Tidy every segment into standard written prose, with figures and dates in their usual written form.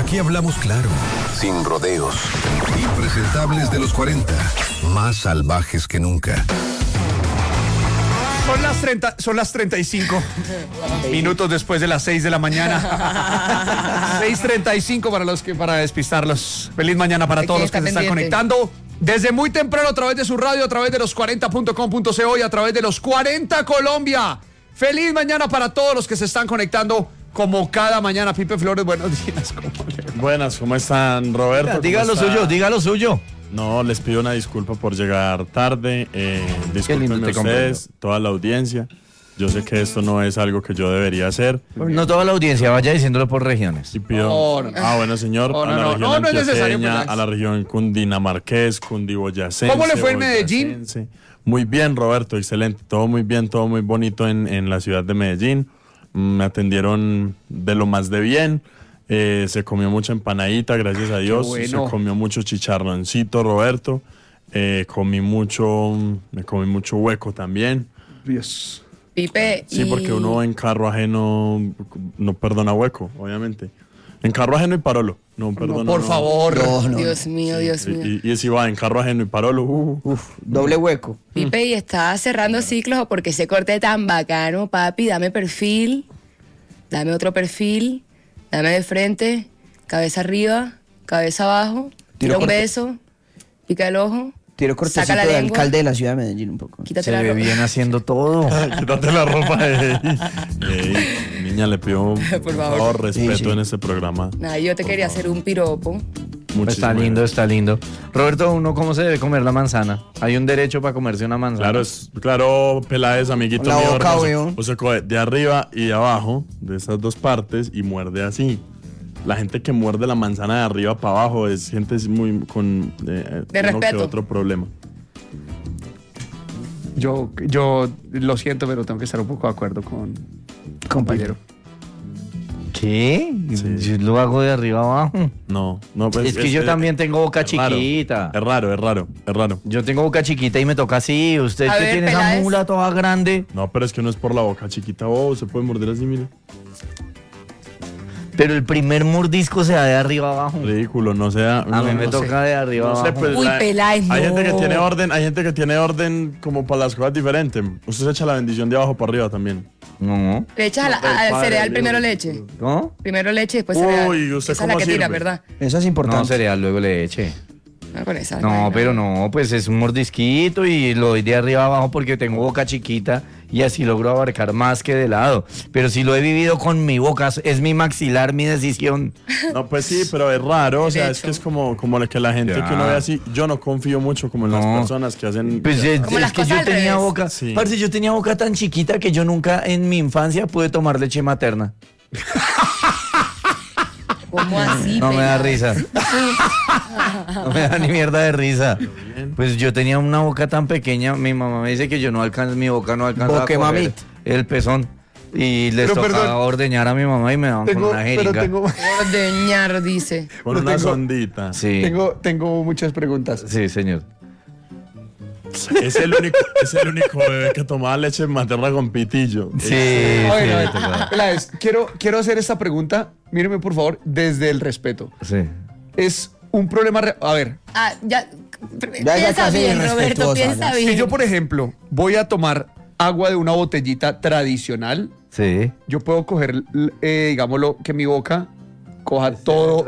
Aquí hablamos claro, sin rodeos. Impresentables de los 40, más salvajes que nunca. Son las 35 minutos después de las 6 de la mañana. 6:35 para despistarlos. Feliz mañana para todos los que se están conectando. Desde muy temprano a través de su radio, a través de los 40.com.co y a través de los 40 Colombia. Feliz mañana para todos los que se están conectando como cada mañana. Pipe Flores, buenos días. Buenas, ¿cómo están, Roberto? Diga lo suyo. No, les pido una disculpa por llegar tarde. Discúlpenme ustedes, toda la audiencia. Yo sé que esto no es algo que yo debería hacer. No toda la audiencia, vaya diciéndolo por regiones. Y pido, bueno, señor, a la región antioqueña, a la región cundinamarqués, cundiboyacense. ¿Cómo le fue en Medellín? Muy bien, Roberto, excelente. Todo muy bien, todo muy bonito en la ciudad de Medellín. Me atendieron de lo más de bien. Se comió mucha empanadita, gracias a Dios. Bueno. Se comió mucho chicharroncito, Roberto. Me comí mucho hueco también. Dios. Pipe. Sí, porque uno en carro ajeno no perdona hueco, obviamente. En carro ajeno y parolo. No perdona. Por favor. No. Dios mío, Dios mío. Y si va en carro ajeno y parolo, doble hueco. Pipe, ¿y está cerrando ciclos o porque ese corte tan bacano, papi? Dame perfil, dame otro perfil, dame de frente, cabeza arriba, cabeza abajo, tira un beso, pica el ojo. Tiro cortecito de alcalde de la ciudad de Medellín un poco. Quítate la ropa. Bien haciendo todo. Quítate la ropa. Niña, le pido por favor respeto en este programa. Nah, yo te quería hacer un piropo. Está lindo. Roberto, ¿uno cómo se debe comer la manzana? ¿Hay un derecho para comerse una manzana? Claro, Peláez, amiguito la mío. Boca, weón. Se coge de arriba y de abajo, de esas dos partes, y muerde así. La gente que muerde la manzana de arriba para abajo es gente muy con de respeto. Que otro problema. Yo lo siento, pero tengo que estar un poco de acuerdo con compañero. ¿Qué? Sí. Yo lo hago de arriba abajo. No, pues es que yo también tengo boca chiquita. Es raro. Yo tengo boca chiquita y me toca así. Usted que tiene esa mula toda grande. No, pero es que no es por la boca chiquita. Se puede morder así, mire. Pero el primer mordisco se da de arriba abajo. Ridículo, no sea. A mí me toca de arriba abajo. Pues, Uy, Peláez, hay gente que tiene orden como para las cosas diferentes. Usted se echa la bendición de abajo para arriba también. No. Le echas al cereal primero leche. ¿No? Primero leche y después cereal. Uy, ¿usted esa es la cómo que tira, sirve? ¿verdad? Eso es importante. No, cereal, luego leche. No, con esa. No, pero no, pues es un mordisquito y lo doy de arriba abajo porque tengo boca chiquita y así logro abarcar más que de lado. Pero si lo he vivido con mi boca, es mi maxilar, mi decisión. No, pues sí, pero es raro, o sea, es que es como que la gente que uno ve así, yo no confío mucho como en las personas que hacen... Pues es que yo tenía boca, sí. parce, yo tenía boca tan chiquita que yo nunca en mi infancia pude tomar leche materna. ¿Cómo así? No me da risa. No me da ni mierda de risa. Pues yo tenía una boca tan pequeña, mi mamá me dice que mi boca no alcanza a coger el pezón. Y les tocaba ordeñar a mi mamá y me daban con una jeringa. Ordeñar, dice. Con una sondita. Sí. Tengo muchas preguntas. Sí, señor. Es el único bebé que tomaba leche materna con pitillo. Sí. Peláez, quiero hacer esta pregunta, míreme por favor, desde el respeto. Sí. Es un problema... A ver. Ya piensa bien, Roberto, piensa bien. Si yo, por ejemplo, voy a tomar agua de una botellita tradicional, sí, yo puedo coger, digámoslo, que mi boca coja toda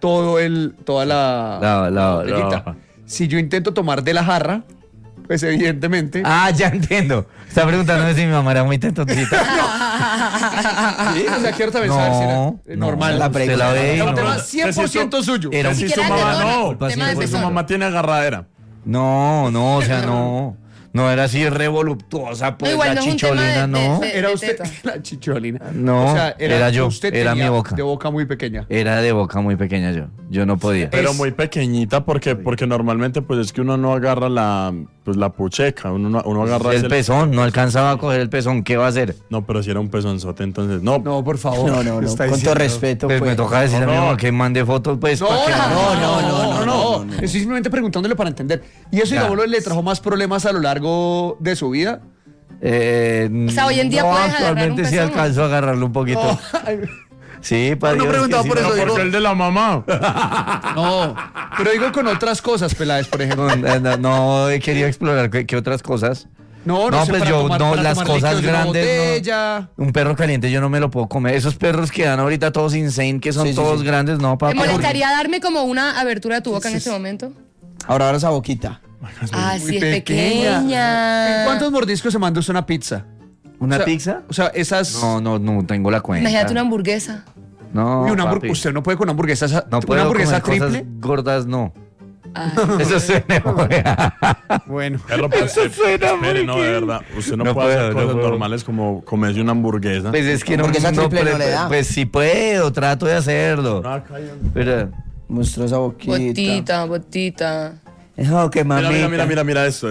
la botellita. Si yo intento tomar de la jarra, pues evidentemente... Ya entiendo. Está preguntando si mi mamá era muy tentotita. Sí, o sea, quiero también saber si era normal. La pregunta. Es un tema 100% suyo. Era si su mamá su mamá tiene agarradera. No, o sea, no. No era así revoluptuosa, pues igual la no es un chicholina, tema no. Era usted la chicholina. No, o sea, era yo, usted era mi boca. De boca muy pequeña. Era de boca muy pequeña yo no podía. Pero muy pequeñita porque normalmente pues es que uno no agarra la pucheca, uno agarra el pezón, no alcanzaba a coger el pezón, ¿qué va a hacer? No, pero si era un pezonzote, entonces no. No, por favor. No, con todo respeto. Pues me toca decir a mi mamá que mande fotos, pues. No. Estoy simplemente preguntándole para entender. ¿Y eso, digamos, le trajo más problemas a lo largo de su vida? O sea, hoy en día puedes agarrar un actualmente sí pezón. alcanzo a agarrarlo un poquito. Sí, para No preguntaba por eso, digo. Porque el de la mamá. No, pero digo con otras cosas, Peláez, por ejemplo. No he querido explorar qué otras cosas. No, No, sé, pues para yo, tomar- no, para las tomar cosas líquidos de una grandes, botella. Un perro caliente yo no me lo puedo comer. Esos perros que dan ahorita todos insane, que son Sí, sí, todos sí. grandes, no, ¿Te papá. molestaría darme como una abertura de tu boca en este momento? Ahora esa boquita. Ah, Muy sí, es pequeña. pequeña. ¿En cuántos mordiscos se manda usted una pizza? ¿Una O sea, pizza? O sea, esas... No tengo la cuenta. Imagínate una hamburguesa. No, Uy, papi. usted no puede con una hamburguesa. No ¿Una puedo hamburguesa comer triple? cosas gordas, no. Ay. Eso suena. Bueno. Perro, pues, espere, no, de verdad. Usted no, No puede hacer puedo, no cosas puedo. normales como comerse una hamburguesa. Pues es que no, Hamburguesa triple no le da. Pues sí puedo, trato de hacerlo. No, cállate. Pero Mostró esa boquita. Botita. Eso que mamita. Mira esto.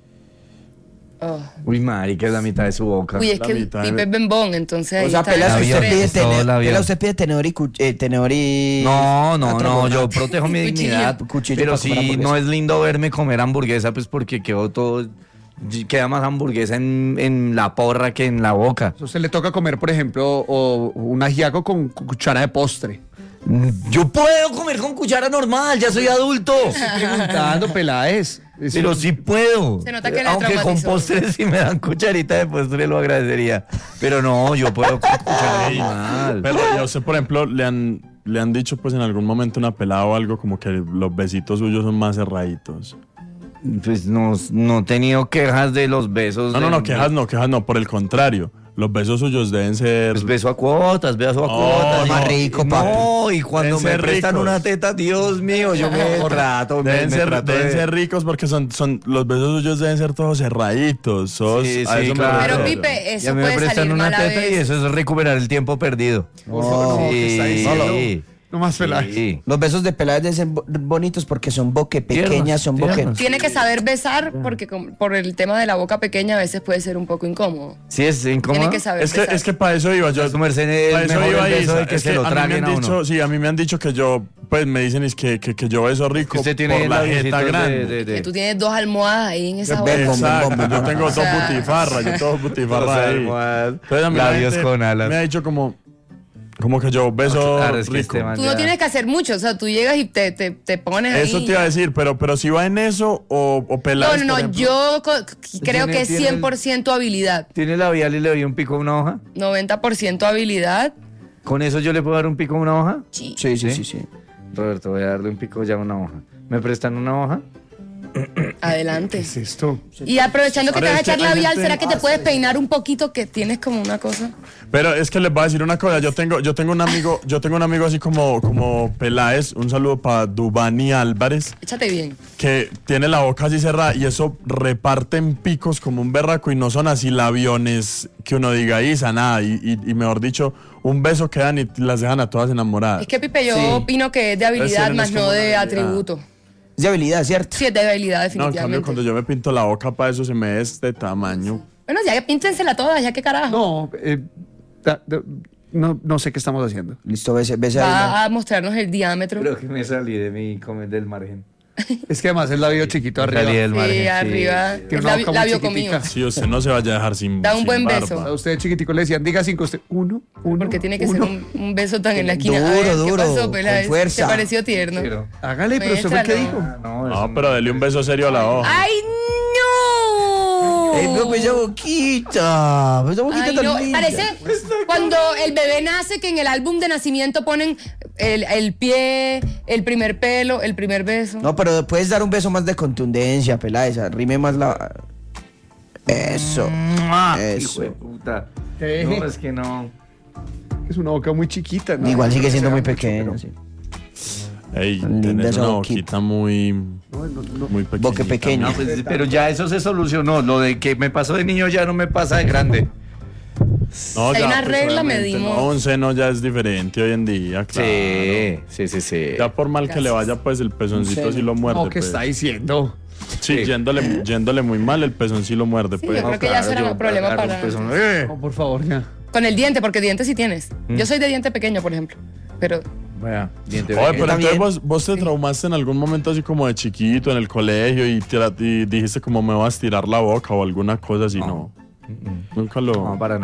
Oh. uy, marica, es la mitad de su boca. Uy, es La que mitad, Pipe es bembón, entonces ahí O sea, está Pela, la usted Labial, pide diferencia. todo tenedor, labial. Pela, usted pide tenedor y No, yo protejo mi Cuchillo. dignidad. Cuchillo Pero para comer sí, hamburguesa. no es lindo verme comer hamburguesa, pues porque queda más hamburguesa en la porra que en la boca. A usted le toca comer, por ejemplo, o un ajiaco con cuchara de postre. Yo puedo comer con cuchara normal, ya soy adulto. Estoy preguntando, Peláez. Pero sí puedo. Se nota que la Aunque con traumatizó. postre, si me dan cucharita de postre, lo agradecería. Pero no, yo puedo con cuchara normal. Pero y a usted, por ejemplo, le han dicho pues en algún momento una pelada o algo como que los besitos suyos son más cerraditos. Pues no he tenido quejas de los besos. No, quejas no, por el contrario. Los besos suyos deben ser... Pues beso a cuotas, beso a cuotas. más rico, papi. No, y cuando Deben me ser prestan ricos. una teta, Dios mío, yo me trato. Deben trato deben de- ser ricos porque son los besos suyos deben ser todos cerraditos. Sí, a sí, eso me claro. Pero refiero. Pipe, Ya eso me puede prestan salir una mal a teta y veces. eso es recuperar el tiempo perdido. No, ¿qué está diciendo? Sí. No más Peláez. Sí. Los besos de Peláez deben ser bonitos porque son boque pequeñas, son boque. tiernos. Tiene que saber besar porque por el tema de la boca pequeña a veces puede ser un poco incómodo. Sí, es incómodo. Tiene que saber besar. Es que para eso iba yo. Su merced es Para eso mejor iba el beso Isa. de que Es se lo a mí me traguen han a dicho, uno. sí, a mí me han dicho que yo, pues me dicen es que yo beso rico Que usted tiene por la jeta labiositos grande. Que tú tienes dos almohadas ahí en esa Bem, boca. bom, Exacto, yo tengo O dos sea, butifarras, yo tengo butifarras Dos ahí. almohadas, Entonces a mí la labios gente con alas. me ha dicho como que yo beso Claro, es que rico. este man Tú no ya- tienes que hacer mucho, o sea, tú llegas y te pones ahí. Eso te iba a decir, pero si va en eso o Peláez, No, por ejemplo. yo creo que es tiene el- 100% habilidad. ¿Tiene labial y le doy un pico a una hoja? 90% habilidad. ¿Con eso yo le puedo dar un pico a una hoja? Sí. Sí. Roberto, voy a darle un pico ya a una hoja. ¿Me prestan una hoja? Adelante. ¿Qué es esto? Y aprovechando que te Ahora vas a es que echar hay labial, gente- ¿será que te puedes peinar un poquito que tienes como una cosa? Pero es que les voy a decir una cosa, yo tengo un amigo así como Peláez, un saludo para Dubani Álvarez, Échate bien. que tiene la boca así cerrada y eso reparten picos como un berraco y no son así labiones que uno diga Isa, nada, y mejor dicho, un beso que dan y las dejan a todas enamoradas. Es que Pipe, yo Sí. opino que es de habilidad Ese no es más no como de habilidad. atributo. Es de habilidad, ¿cierto? Sí, es de habilidad, No, en cambio, definitivamente. cuando yo me pinto la boca para eso se me ve este tamaño. Bueno, ya píntensela todas, ya qué carajo. No, no sé qué estamos haciendo. Listo, bese ahí. Va a mostrarnos el diámetro. Creo que me salí de del margen. Es que además el labio chiquito arriba. Salí del margen. Sí, arriba. Tiene Es una boca muy labio chiquitica. comido. Si usted no se vaya a dejar sin Da un sin buen barba. beso. A usted chiquitico le decían, diga 5, usted, uno. Porque tiene que ser uno. un beso tan en la esquina. Duro, A ver, ¿qué duro, pasó, con Peláez? fuerza. ¿Te pareció tierno? Pero- Hágale, pero usted fue el que Muéstralo. dijo. No, pero dele un beso serio a la hoja. ¡Ay, no! Pero pues esa boquita. Pues esa boquita Ay, tan no, linda. parece cuando el bebé nace que en el álbum de nacimiento ponen el pie, el primer pelo, el primer beso. No, pero puedes dar un beso más de contundencia, Peláez. Rime más la. Eso. Hijo de puta. ¿Qué? No, es que no. Es una boca muy chiquita. ¿no? Igual sigue siendo O sea, muy mucho, pequeño. pero- Sí. Ey, Linda tenés esa una boquita. boquita muy pequeña. Boque pequeño. No, pues, pero ya eso se solucionó. Lo de que me pasó de niño ya no me pasa de grande. No, Hay ya, una pues, regla, obviamente, medimos. no, un seno ya es diferente hoy en día, claro. Sí. Ya por mal que le vaya, pues el pezoncito sí lo muerde. No, ¿qué pues. está diciendo? Sí, yéndole muy mal, el pezón sí lo muerde, Sí, pues. yo creo que ya será un problema para... No, por favor, ya. Con el diente, porque diente sí tienes. Yo soy de diente pequeño, por ejemplo. Pero Vaya, diente Oye, pero También. entonces vos te traumaste en algún momento así como de chiquito en el colegio y dijiste como me vas a estirar la boca o alguna cosa así, no. Nunca lo... No, para nada.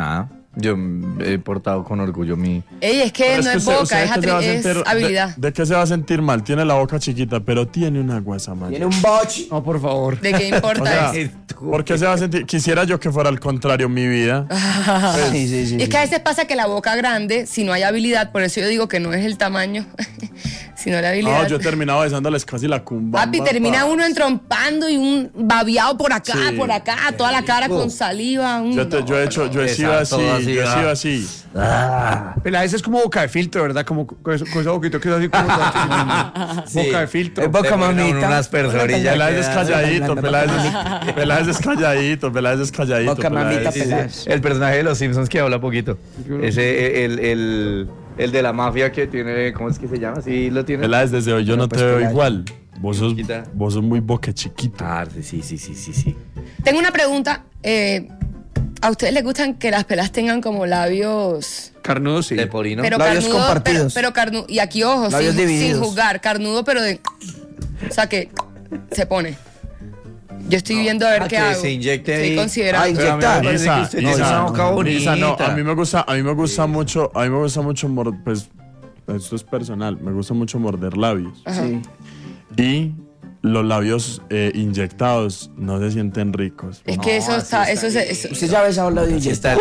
Yo he portado con orgullo mi... Ey, es que no es boca, es habilidad. ¿De qué se va a sentir mal? Tiene la boca chiquita, pero tiene una guasamaya. Tiene un boch. No, por favor. ¿De qué importa eso? ¿Por qué se va a sentir? Quisiera yo que fuera al contrario mi vida. Sí. Es que a veces pasa que la boca grande, si no hay habilidad, por eso yo digo que no es el tamaño, sino la habilidad. No, yo he terminado besándoles casi la cumba. Papi, termina uno entrompando y un babeado por acá, toda la cara con saliva. Yo he sido así. Peláez es como boca de filtro, ¿verdad? Como con esa boquita que es así como boca de filtro. Es boca mamita. Unas personillas. Peláez es calladito, Peláez es calladito. Boca mamita, Peláez. El personaje de los Simpsons que habla poquito. Ese, el de la mafia que tiene, ¿cómo es que se llama? Sí, lo tiene. Peláez, desde hoy yo no te veo Peláez. igual. Vos sos muy boque chiquito. Ah, sí. Tengo una pregunta. ¿A ustedes les gustan que las pelas tengan como labios Carnudo, sí. Leporino. pero Labios carnudo, compartidos. pero carnudo, y aquí ojo, Labios sin divididos. juzgar, carnudo, pero de, o sea que se pone. Yo estoy viendo a ver qué que hago. se inyecte Estoy ahí. considerando. Inyectar. Parece que usted tiene una boca bonita. No, a mí me gusta mucho pues esto es personal, me gusta mucho morder labios. Sí. Y los labios inyectados no se sienten ricos. Es que eso está, eso Usted ya ha besado los labios Está...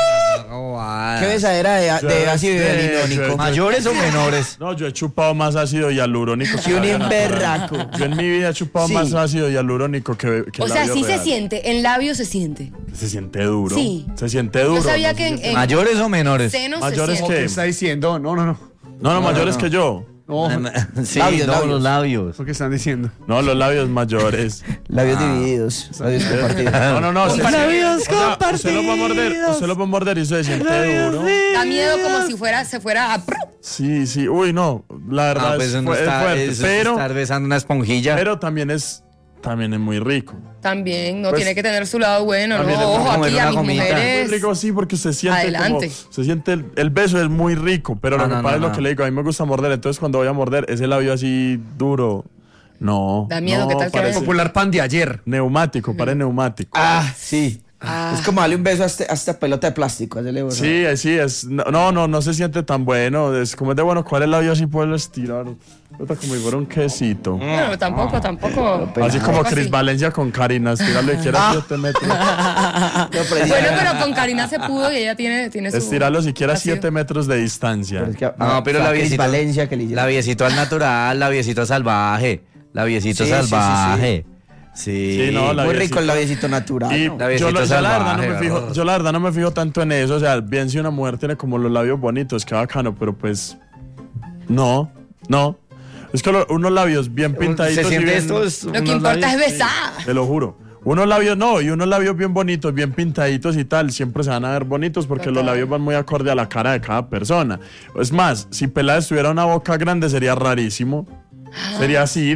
¿Qué besadera de ácido hialurónico? ¿Mayores o menores? No, yo he chupado más ácido hialurónico. Sí, un emberraco. Yo en mi vida he chupado Sí. más ácido hialurónico que o sea, labio sí real. se siente, en labios se siente. Se siente duro. Sí. Se siente duro. Yo sabía no que se siente- en ¿Mayores o menores? senos Mayores se que- ¿Qué siente. está diciendo? No. No, mayores que yo. No, Sí, Labios, no, labios. los labios. ¿qué están diciendo? No, los labios mayores. Labios divididos. Labios compartidos. No. Labios Usted lo va a morder y se siente duro. Da miedo como si se fuera a... Sí. Uy, no. La verdad Pues es, eso no es está, fuerte. eso es estar besando una esponjilla. Pero también es muy rico. También, no Pues, tiene que tener su lado bueno, también no, es ojo, como aquí una a mis gomita. mujeres. Muy rico, sí, porque se siente Adelante. se siente el beso es muy rico, pero lo que pasa es lo que le digo, a mí me gusta morder, entonces cuando voy a morder ese labio así duro, no. Da miedo, no, ¿qué tal que parece ves? Popular pan de ayer. neumático, parece neumático. Ah, sí. Es como darle un beso a esta pelota de plástico. Sí, es. No se siente tan bueno. Es como es de bueno, ¿cuál es el labio así puedo estirar? Como si fuera un quesito. Bueno, tampoco. Así como Tampoco Cris así. Valencia con Karina, estirarlo y quiera 7 metros. Bueno, pero con Karina se pudo y ella tiene su... Estirarlo siquiera ácido. 7 metros de distancia. No, pero labiecito labiecito, Valencia que le hicieron. labiecito al natural, labiecito salvaje. Labiecito Sí, salvaje. Sí. Sí, no, Muy rico el labiecito natural. Y ¿no? yo, la verdad salvaje, yo la verdad no me fijo tanto en eso. O sea, bien si una mujer tiene como los labios bonitos, qué bacano, pero pues no. Es que unos labios bien pintaditos. ¿Se siente y bien, esto? Es Lo que unos importa labios- es besar. Te lo juro. Unos labios bien bonitos, bien pintaditos y tal, siempre se van a ver bonitos porque los labios van muy acorde a la cara de cada persona. Es más, si Peláez tuviera una boca grande sería rarísimo. Sería Sid.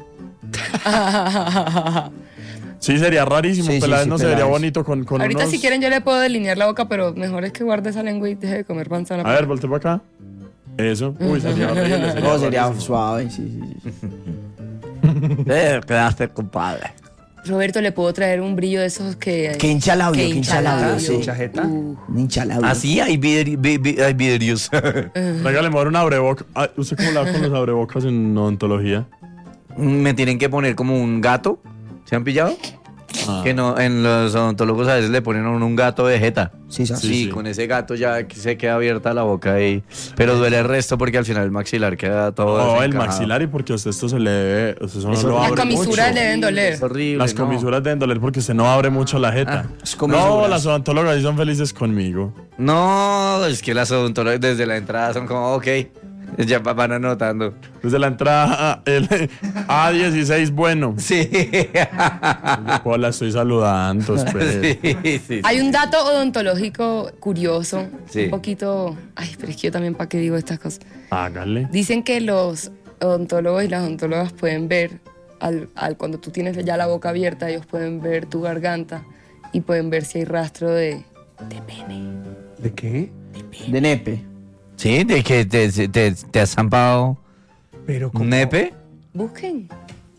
Sí, sería rarísimo. Sí, Peláez sí, no se vería Peláez. bonito con Ahorita unos... si quieren yo le puedo delinear la boca, pero mejor es que guarde esa lengua y deje de comer manzana. A ver, voltea para acá. Eso. Uy, sería horrible. No, sería rarísimo. suave. Sí. Quedaste, compadre. Roberto, le puedo traer un brillo de esos que... Que hincha labio, que hincha labio, sí. Chajeta. Un hincha labio. Así hay vidrios. Regáleme ahora un abreboca. Ah, ¿usted cómo le da con los abrebocas en odontología? Me tienen que poner como un gato. ¿Se han pillado? Que no, en los odontólogos a veces le ponen a uno un gato de jeta. Sí, Sí, sí. con ese gato ya que se queda abierta la boca y... Pero duele el resto porque al final el maxilar queda todo Oh, el desencajado. maxilar y porque a usted esto se le debe... Usted eso no lo Las abre comisuras mucho. le deben doler. Es horrible, Las ¿no? comisuras deben doler porque usted no abre mucho la jeta. es comisuras. No, las odontólogas sí son felices conmigo. No, es que las odontólogos desde la entrada son como, ok, ya van anotando. Desde la entrada, el A16 bueno. Sí. Yo la estoy saludando. Espere. sí. Hay un dato odontológico curioso, Sí. un poquito... Ay, pero es que yo también para qué digo estas cosas. Hágale. Dicen que los odontólogos y las odontólogas pueden ver, cuando tú tienes ya la boca abierta, ellos pueden ver tu garganta y pueden ver si hay rastro de pene. ¿De qué? De nepe. Sí, de que te has zampado Pero un nepe. Busquen.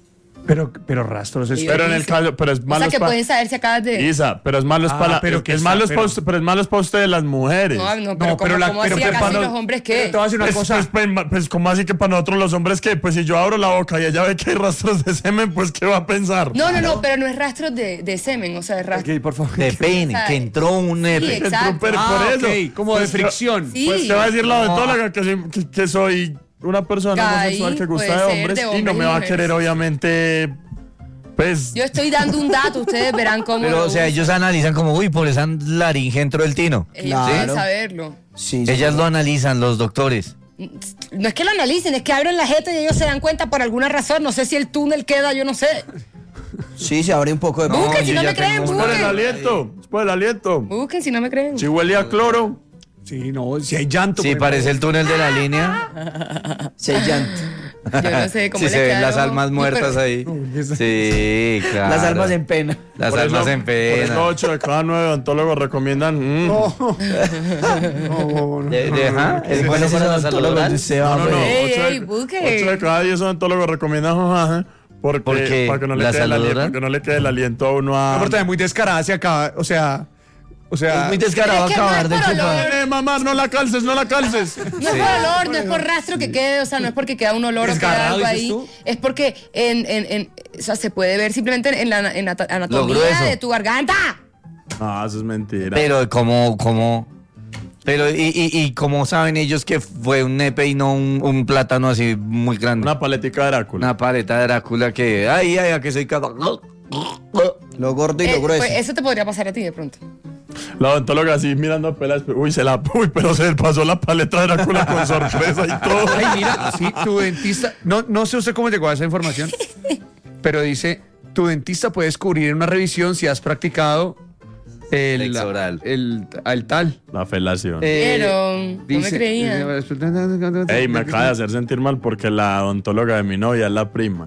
Pero rastros es... Pero en el caso, pero es malo. O sea, que pueden saber si acabas de... Isa, pero es malo para pero es malo para ustedes las mujeres. No, pero ¿cómo así acá los hombres qué? Te voy a decir una cosa. Pues ¿cómo así que para nosotros los hombres qué? Pues si yo abro la boca y ella ve que hay rastros de semen, pues ¿qué va a pensar? No, pero no es rastros de semen, o sea, es rastros... Ok, por favor. De pene, que entró un Sí, herpes. exacto. Por eso. Ok, como de fricción. Sí. Pues te va a decir la odontóloga que soy una persona Gay, homosexual que gusta puede de ser hombres de y no hombres me y va a mujeres. querer obviamente pues Yo estoy dando un dato, ustedes verán cómo... Pero, o sea, ellos analizan como, uy, por esa laringe entró el tino. Ellos Claro. deben saberlo. Sí, Ellas lo analizan, los doctores. No es que lo analicen, es que abren la jeta y ellos se dan cuenta por alguna razón. No sé si el túnel queda, yo no sé. Sí, se abre un poco de... Busquen si yo no ya me creen, tengo- es por el busquen. aliento, es por el aliento. Busquen si no me creen. Si huele a cloro, Sí, no, si hay llanto. Sí, por parece ejemplo. el túnel de la línea. Se llanto. Yo no sé cómo Sí, le se ven quedaron. las almas muertas ahí. Sí, claro. Las almas en pena. Las por almas eso- en Por eso pena. 8 de cada 9 odontólogos recomiendan. Ajá, es bueno Ese para la odontólogos salud de oral. usted va, No, pues. Ey, 8 ey, busque. de cada 10 odontólogos recomiendan ajá, ¿Por qué? para que no le ¿La quede el salud aliento, oral? que no le quede el aliento a uno a. No, pero también muy descarada hacia acá. O sea. Es muy descarado Es que no acabar es de por chupar. olor. Mamá, no la calces, no la calces. No es por olor, no es por rastro que quede, o sea, no es porque queda un olor o queda Desgarrado, algo dices ahí. tú. Es porque o sea, se puede ver simplemente en la anatomía grueso. de tu garganta. No, eso es mentira. Pero pero y cómo saben ellos que fue un nepe y no un plátano así muy grande. Una paletica de Drácula. Una paleta de Drácula que ay, a que soy capaz. Lo gordo y lo grueso. Pues eso te podría pasar a ti de pronto. La odontóloga así mirando a pelas. Uy, pero se le pasó la paleta de Drácula con sorpresa y todo. Ay, mira, sí, tu dentista. No sé usted cómo llegó a esa información, pero dice: tu dentista puede descubrir en una revisión si has practicado el Sexo oral. el tal. La felación. Pero no me creía. Ey, me acaba de hacer sentir mal porque la odontóloga de mi novia es la prima.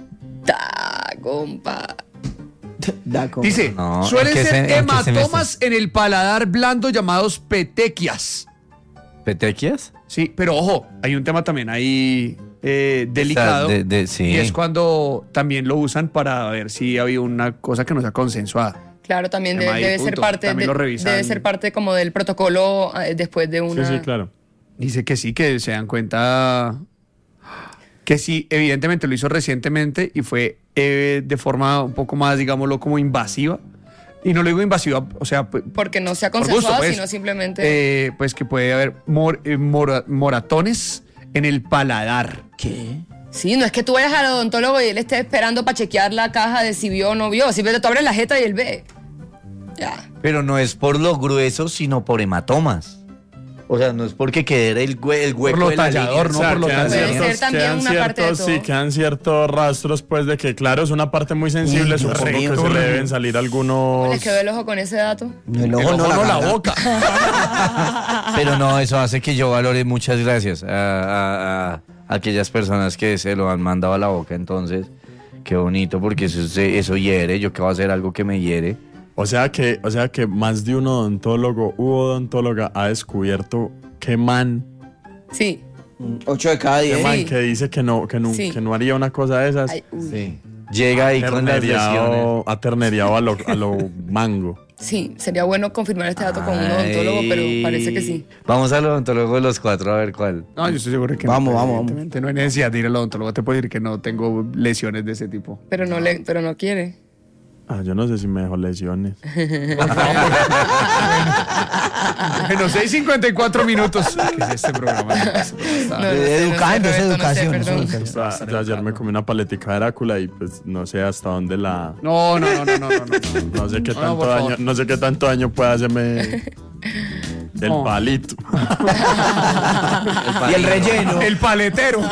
Compa. Da como- Dice, No, suelen ¿en qué ser se- en qué hematomas en el paladar blando llamados petequias. ¿Petequias? Sí, pero ojo, hay un tema también ahí delicado. Sí. Y es cuando también lo usan para ver si había una cosa que no sea consensuada. Claro, también Tema ahí, debe ser punto. parte También lo revisan. debe ser parte como del protocolo después de una. Sí, sí, claro. Dice que sí, que se dan cuenta que sí, evidentemente lo hizo recientemente y fue de forma un poco más, digámoslo, como invasiva. Y no lo digo invasiva, o sea, Porque no se ha por gusto, consensuado, pues. sino simplemente. Pues que puede haber moratones en el paladar. ¿Qué? Sí, no es que tú vayas al odontólogo y él esté esperando para chequear la caja de si vio o no vio. Simplemente tú abres la jeta y él ve. Ya. Pero no es por lo grueso, sino por hematomas. O sea, no es porque quede el hueco lo de la tallador, línea. no por lo quedan Puede tallador. ser también una parte de todo. Sí, quedan ciertos rastros, pues, de que, claro, es una parte muy sensible. Uy, Supongo Dios que mío. se le deben salir algunos. ¿Les quedó el ojo con ese dato? El ojo no, la garganta. boca. Pero no, eso hace que yo valore muchas gracias a aquellas personas que se lo han mandado a la boca. Entonces, qué bonito, porque eso hiere. Yo que voy a hacer algo que me hiere. O sea que más de un odontólogo u odontóloga ha descubierto que man, Sí. 8 de cada 10. que man Sí. que dice que no Sí. haría una cosa de esas. Ay, uy. Sí. Llega ahí con las lesiones. Ha ternereado a lo mango. Sí, sería bueno confirmar este dato con un odontólogo, pero parece que sí. Vamos al odontólogo de los 4 a ver cuál. No, yo estoy seguro que Vamos, no. vamos. Evidentemente no hay necesidad de ir al odontólogo. Te puedo decir que no tengo lesiones de ese tipo. Pero no quiere. Ah, yo no sé si me dejó lesiones. Bueno, 6:54 minutos. ¿Qué es este programa? Educando, es educación, es perdón. educación. Yo ayer me comí una paletica de Drácula y pues no sé hasta dónde la. No. No sé qué No, tanto por daño, favor. no sé qué tanto daño puede hacerme el No. palito. Y el relleno. El paletero.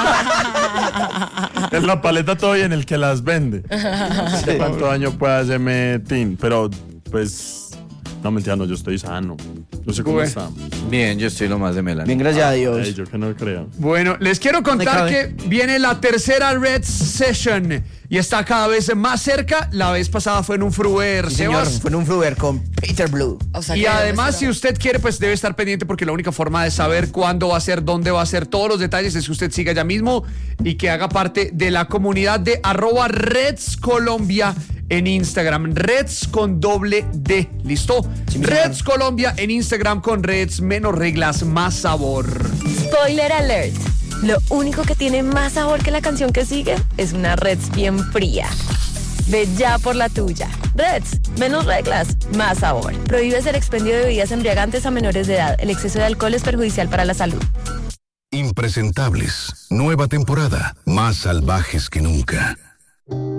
Es la paleta todo bien el que las vende. No sé cuánto daño puede hacerme Tin, pero pues No, mentira, no, yo estoy sano. No sé cómo está. Bien, yo estoy lo más de Melanie. Bien, gracias a Dios. Yo que no creo. Bueno, les quiero contar que viene la tercera Red Session y está cada vez más cerca. La vez pasada fue en un Fruver, Sí, señor, Sebas. fue en un Fruver con Peter Blue. O sea, Y que además, no si usted quiere, pues debe estar pendiente porque la única forma de saber cuándo va a ser, dónde va a ser, todos los detalles es que usted siga ya mismo y que haga parte de la comunidad de @RedsColombia en Instagram. Reds con doble D. ¿Listo? Sí, Reds Colombia en Instagram con Reds, menos reglas, más sabor. Spoiler alert. Lo único que tiene más sabor que la canción que sigue es una Reds bien fría. Ve ya por la tuya. Reds, menos reglas, más sabor. Prohíbe ser expendio de bebidas embriagantes a menores de edad. El exceso de alcohol es perjudicial para la salud. Impresentables. Nueva temporada. Más salvajes que nunca.